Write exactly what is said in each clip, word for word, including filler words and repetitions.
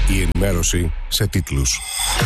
Η ενημέρωση σε τίτλους.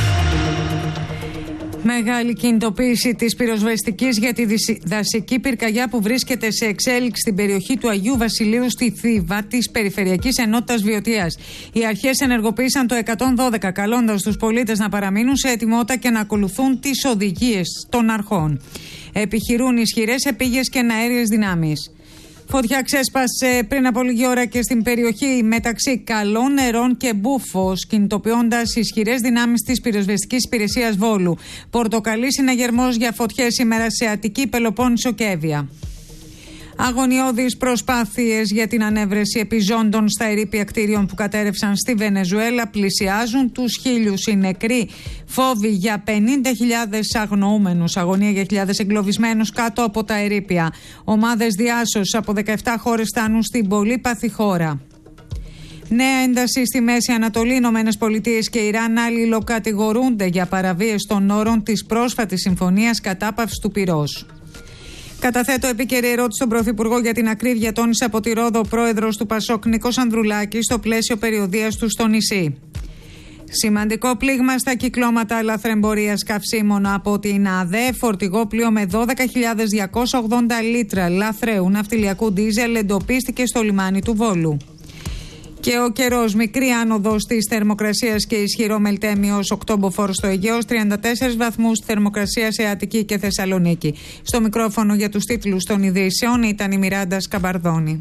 Μεγάλη κινητοποίηση της πυροσβεστικής για τη δασική πυρκαγιά που βρίσκεται σε εξέλιξη στην περιοχή του Αγίου Βασιλείου στη Θήβα της Περιφερειακής Ενότητας Βιωτίας. Οι αρχές ενεργοποίησαν το εκατόν δώδεκα, καλώντας τους πολίτες να παραμείνουν σε ετοιμότητα και να ακολουθούν τις οδηγίες των αρχών. Επιχειρούν ισχυρές επίγειες και εναέριες δυνάμεις. Φωτιά ξέσπασε πριν από λίγη ώρα και στην περιοχή μεταξύ Καλών Νερών και Μπούφος, κινητοποιώντας ισχυρές δυνάμεις της πυροσβεστικής υπηρεσίας Βόλου. Πορτοκαλί συναγερμός για φωτιές σήμερα σε Αττική, Πελοπόννησο και Εύβοια. Αγωνιώδεις προσπάθειες για την ανέβρεση επιζώντων στα ερείπια κτίριων που κατέρευσαν στη Βενεζουέλα πλησιάζουν τους χίλιους. Οι νεκροί, φόβοι για πενήντα χιλιάδες αγνοούμενους, αγωνία για χιλιάδες εγκλωβισμένους κάτω από τα ερείπια. Ομάδες διάσωσης από δεκαεπτά χώρες φτάνουν στην πολύπαθη χώρα. Νέα ένταση στη Μέση Ανατολή. Ηνωμένες Πολιτείες και Ιράν αλληλοκατηγορούνται για παραβίαση των όρων της πρόσφατης συμφωνίας κατάπαυσης του πυρός. Καταθέτω επίκαιρη ερώτηση στον Πρωθυπουργό για την ακρίβεια, τόνισε από τη Ρόδο ο πρόεδρος του Πασόκ Νίκος Ανδρουλάκης στο πλαίσιο περιοδείας του στο νησί. Σημαντικό πλήγμα στα κυκλώματα λαθρεμπορίας καυσίμων από την ΑΔΕ. Φορτηγό πλοίο με δώδεκα χιλιάδες διακόσια ογδόντα λίτρα λαθρέου ναυτιλιακού ντίζελ εντοπίστηκε στο λιμάνι του Βόλου. Και ο καιρός, μικρή άνοδος της θερμοκρασίας και ισχυρό μελτέμιο ως οκτώμποφορο στο Αιγαίο, τριάντα τέσσερις βαθμούς θερμοκρασία σε Αττική και Θεσσαλονίκη. Στο μικρόφωνο για τους τίτλους των ειδήσεων ήταν η Μιράντα Σκαμπαρδόνη.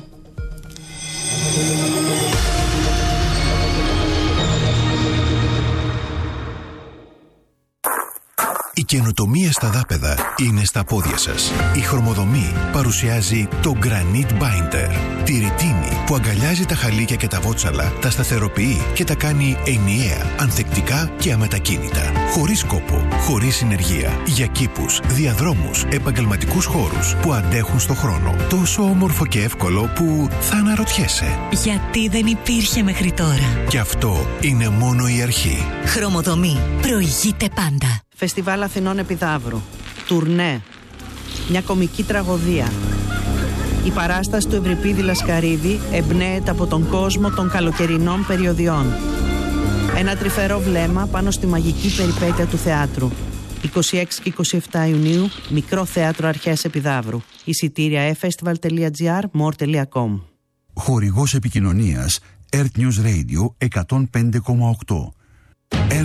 Η καινοτομία στα δάπεδα είναι στα πόδια σας. Η Χρωμοδομή παρουσιάζει το Granite Binder. Τη ρητίνη που αγκαλιάζει τα χαλίκια και τα βότσαλα, τα σταθεροποιεί και τα κάνει ενιαία, ανθεκτικά και αμετακίνητα. Χωρίς κόπο, χωρίς συνεργεία. Για κήπους, διαδρόμους, επαγγελματικούς χώρους που αντέχουν στο χρόνο. Τόσο όμορφο και εύκολο που θα αναρωτιέσαι. Γιατί δεν υπήρχε μέχρι τώρα. Και αυτό είναι μόνο η αρχή. Χρωμοδομή. Προηγείται πάντα. Φεστιβάλ Αθηνών Επιδαύρου. Τουρνέ. Μια κομική τραγωδία. Η παράσταση του Ευρυπίδη Λασκαρίδη εμπνέεται από τον κόσμο των καλοκαιρινών περιοδιών. Ένα τρυφερό βλέμμα πάνω στη μαγική περιπέτεια του θεάτρου. είκοσι έξι και είκοσι επτά Ιουνίου, Μικρό Θέατρο Αρχαίας Επιδαύρου. Εισιτήρια e festival τελεία gr, more τελεία com. Χορηγός επικοινωνίας Earth News Radio εκατόν πέντε κόμμα οκτώ.